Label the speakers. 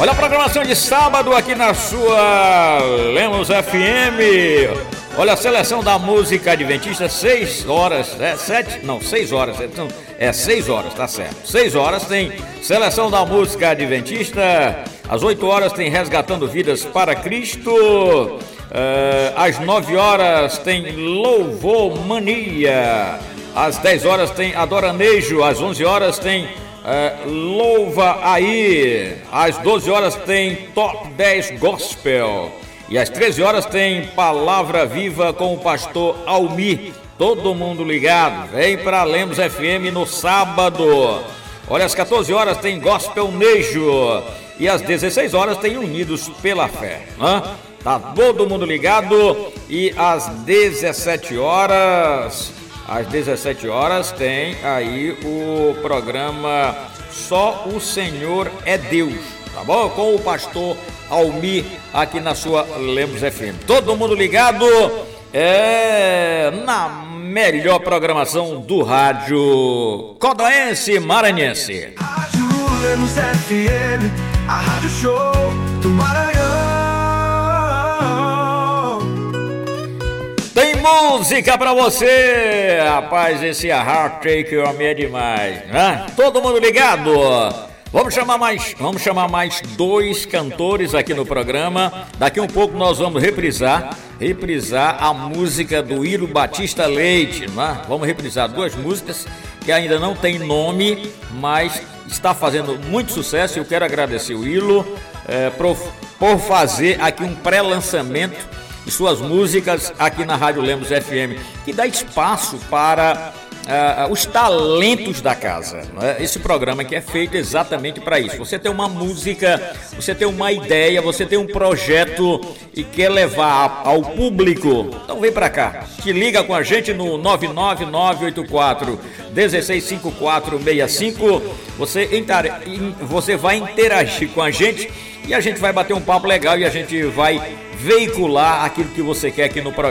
Speaker 1: Olha a programação de sábado aqui na sua Lemos FM. Olha a seleção da música adventista, 6 horas, 6 horas, então, 6 horas, tá certo. 6 horas tem seleção da música adventista, às 8 horas tem Resgatando Vidas para Cristo, às 9 horas tem Louvor Mania, às 10 horas tem Adoranejo, às 11 horas tem Louva Aí, às 12 horas tem Top 10 Gospel e às 13 horas tem Palavra Viva com o pastor Almir. Todo mundo ligado, vem para Lemos FM no sábado. Olha, às 14 horas tem Gospel Nejo e às 16 horas tem Unidos pela Fé. Tá todo mundo ligado e às 17 horas... Às 17 horas tem aí o programa Só o Senhor é Deus, tá bom? Com o pastor Almir aqui na sua Lemos FM. Todo mundo ligado na melhor programação do rádio codoense maranhense.
Speaker 2: Rádio Lemos FM, a rádio show do Maranhão.
Speaker 1: Tem música pra você, rapaz, esse Heart Take On Me é demais, né? Todo mundo ligado? Vamos chamar mais 2 cantores aqui no programa. Daqui um pouco nós vamos reprisar a música do Ilo Batista Leite, né? Vamos reprisar 2 músicas que ainda não tem nome, mas está fazendo muito sucesso. Eu quero agradecer o Ilo por fazer aqui um pré-lançamento e suas músicas aqui na Rádio Lemos FM, que dá espaço para os talentos da casa, né? Esse programa que é feito exatamente para isso. Você tem uma música, você tem uma ideia, você tem um projeto e quer levar ao público, então vem para cá, te liga com a gente no 99984-165465, você vai interagir com a gente e a gente vai bater um papo legal e a gente vai veicular aquilo que você quer aqui no programa.